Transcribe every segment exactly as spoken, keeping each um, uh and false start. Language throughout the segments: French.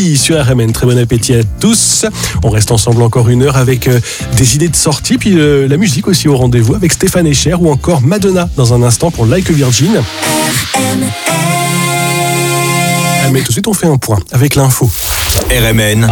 Louis sur R M N. Très bon appétit à tous. On reste ensemble encore une heure avec euh, des idées de sortie, puis euh, la musique aussi au rendez-vous avec Stéphane Echer ou encore Madonna dans un instant pour Like a Virgin. R M N. Ah, mais tout de suite on fait un point avec l'info. R M N,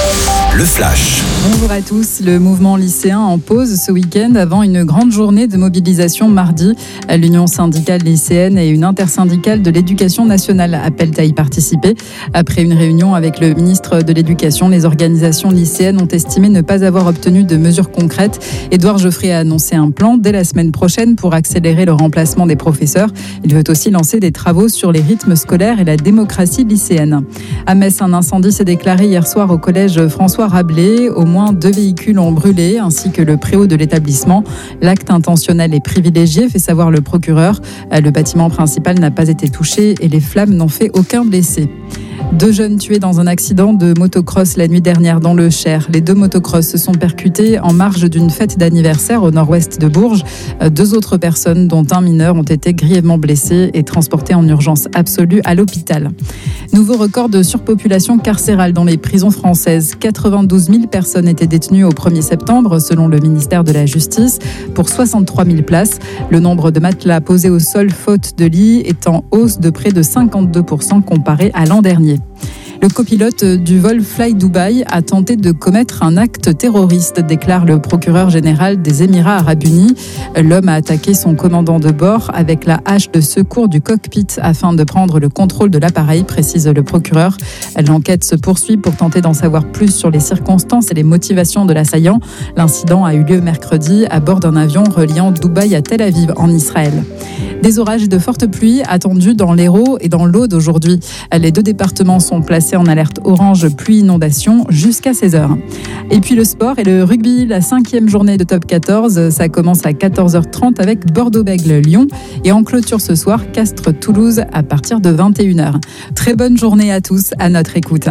le flash. Bonjour à tous. Le mouvement lycéen en pause ce week-end avant une grande journée de mobilisation mardi. L'Union syndicale lycéenne et une intersyndicale de l'éducation nationale appellent à y participer. Après une réunion avec le ministre de l'Éducation, les organisations lycéennes ont estimé ne pas avoir obtenu de mesures concrètes. Édouard Geoffrey a annoncé un plan dès la semaine prochaine pour accélérer le remplacement des professeurs. Il veut aussi lancer des travaux sur les rythmes scolaires et la démocratie lycéenne. À Metz, un incendie s'est déclaré hier soir au collège François Rabelais. Au moins deux véhicules ont brûlé, ainsi que le préau de l'établissement. L'acte intentionnel est privilégié, fait savoir le procureur. Le bâtiment principal n'a pas été touché et les flammes n'ont fait aucun blessé. Deux jeunes tués dans un accident de motocross la nuit dernière dans le Cher. Les deux motocross se sont percutés en marge d'une fête d'anniversaire au nord-ouest de Bourges. Deux autres personnes, dont un mineur, ont été grièvement blessées et transportées en urgence absolue à l'hôpital. Nouveau record de surpopulation carcérale dans les prisons françaises. quatre-vingt-douze mille personnes étaient détenues au premier septembre, selon le ministère de la Justice, pour soixante-trois mille places. Le nombre de matelas posés au sol faute de lit est en hausse de près de cinquante-deux pour cent comparé à l'an dernier. Le copilote du vol Fly Dubai a tenté de commettre un acte terroriste, déclare le procureur général des Émirats arabes unis. L'homme a attaqué son commandant de bord avec la hache de secours du cockpit afin de prendre le contrôle de l'appareil, précise le procureur. L'enquête se poursuit pour tenter d'en savoir plus sur les circonstances et les motivations de l'assaillant. L'incident a eu lieu mercredi à bord d'un avion reliant Dubaï à Tel Aviv en Israël. Des orages et de fortes pluies attendus dans l'Hérault et dans l'Aude aujourd'hui. Les deux départements sont placés en alerte orange pluie inondation jusqu'à seize heures. Et puis le sport et le rugby, la cinquième journée de top quatorze. Ça commence à quatorze heures trente avec Bordeaux-Bègles-Lyon. Et en clôture ce soir, Castres-Toulouse à partir de vingt et une heures. Très bonne journée à tous, à notre écoute.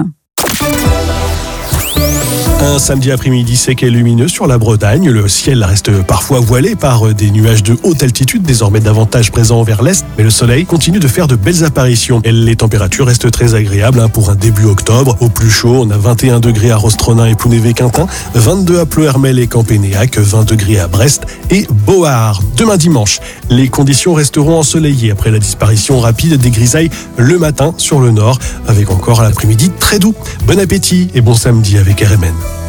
Un samedi après-midi sec et lumineux sur la Bretagne. Le ciel reste parfois voilé par des nuages de haute altitude, désormais davantage présents vers l'est. Mais le soleil continue de faire de belles apparitions. Et les températures restent très agréables hein, pour un début octobre. Au plus chaud, on a vingt et un degrés à Rostronin et Plounévé-Quintin, vingt-deux à Pleuhermel et Campénéac, vingt degrés à Brest et Beauhard. Demain dimanche, les conditions resteront ensoleillées après la disparition rapide des grisailles le matin sur le nord, avec encore à l'après-midi très doux. Bon appétit et bon samedi avec R M N.